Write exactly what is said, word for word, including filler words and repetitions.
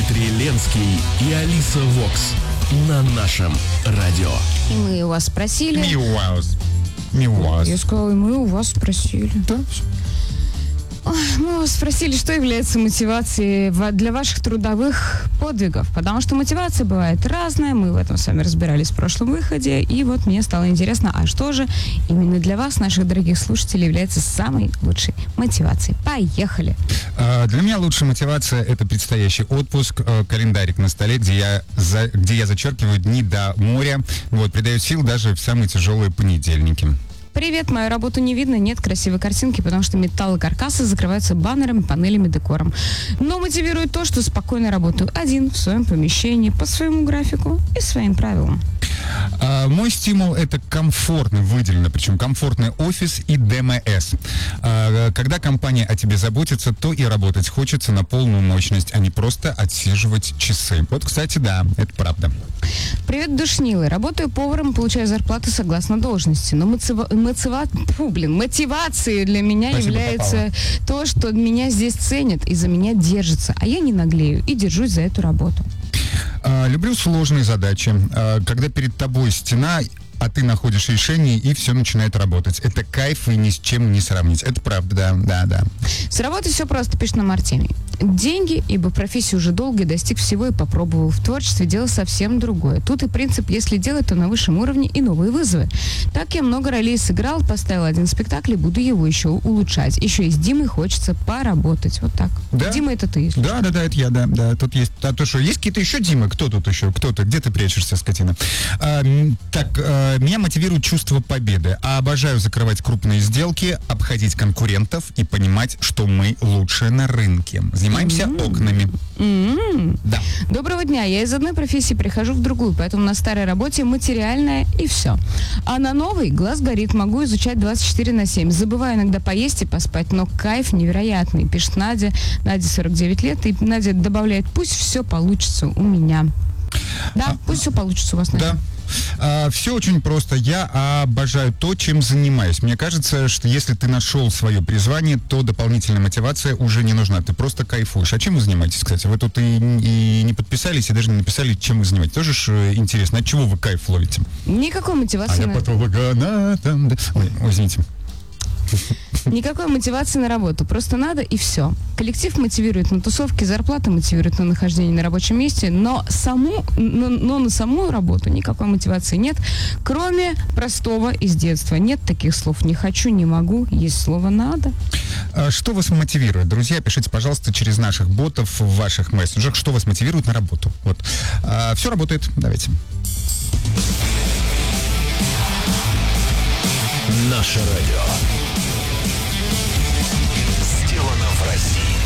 Дмитрий Ленский и Алиса Вокс на нашем радио. И мы у вас спросили... Мы у вас. Мы у вас. Я сказала, и мы у вас спросили. Да. Мы вас спросили, что является мотивацией для ваших трудовых подвигов. Потому что мотивация бывает разная. Мы в этом с вами разбирались в прошлом выходе. И вот мне стало интересно, а что же именно для вас, наших дорогих слушателей, является самой лучшей мотивацией? Поехали! Для меня лучшая мотивация — это предстоящий отпуск, календарик на столе, где я, за, где я зачеркиваю дни до моря. Вот, придаю сил даже в самые тяжелые понедельники. Привет, мою работу не видно, нет красивой картинки, потому что металлокаркасы закрываются баннерами, панелями, декором. Но мотивирует то, что спокойно работаю один в своем помещении, по своему графику и своим правилам. А, мой стимул — это комфортный, выделенно, причем комфортный офис и ДМС. А, когда компания о тебе заботится, то и работать хочется на полную мощность, а не просто отсиживать часы. Вот, кстати, да, это правда. Привет, душнилы. Работаю поваром, получаю зарплату согласно должности. Но мотива... мотива... Фу, блин, мотивацией для меня Спасибо, является попала. то, что меня здесь ценят и за меня держатся. А я не наглею и держусь за эту работу. А, люблю сложные задачи. А, когда перед тобой стена, а ты находишь решение, и все начинает работать. Это кайф, и ни с чем не сравнить. Это правда, да, да, да. С работы все просто, пишет нам Артемий. Деньги, ибо профессию уже долго и достиг всего и попробовал. В творчестве дело совсем другое. Тут и принцип, если делать, то на высшем уровне и новые вызовы. Так я много ролей сыграл, поставил один спектакль и буду его еще улучшать. Еще и с Димой хочется поработать. Вот так. Да? Дима, это ты. Да, да, да, это я, да, да. Тут есть, а то что, есть какие-то еще Димы? Кто тут еще? Кто ты? Где ты прячешься, скотина? А, так, а, меня мотивирует чувство победы. А обожаю закрывать крупные сделки, обходить конкурентов и понимать, что мы лучшие на рынке. Занимаемся mm-hmm. окнами. Mm-hmm. Да. Доброго дня. Я из одной профессии прихожу в другую, поэтому на старой работе материальная и все. А на новой глаз горит, могу изучать двадцать четыре на семь. Забываю иногда поесть и поспать, но кайф невероятный, пишет Надя. Надя сорок девять лет, и Надя добавляет, пусть все получится у меня. Да, а, пусть все получится у вас, Надя. Да. А, все очень просто. Я обожаю то, чем занимаюсь. Мне кажется, что если ты нашел свое призвание, то дополнительная мотивация уже не нужна. Ты просто кайфуешь. А чем вы занимаетесь, кстати? Вы тут и, и не подписались, и даже не написали, чем вы занимаетесь. Тоже ж интересно. От чего вы кайф ловите? Никакой мотивации. А я патологоанатом. Ой, ой, извините. Никакой мотивации на работу. Просто надо и все. Коллектив мотивирует на тусовки, зарплата мотивирует на нахождение на рабочем месте, но, саму, но, но на саму работу никакой мотивации нет, кроме простого из детства. Нет таких слов «не хочу», «не могу», есть слово «надо». А что вас мотивирует? Друзья, пишите, пожалуйста, через наших ботов в ваших мессенджерах, что вас мотивирует на работу. Вот. А, все работает. Давайте. Наше радио.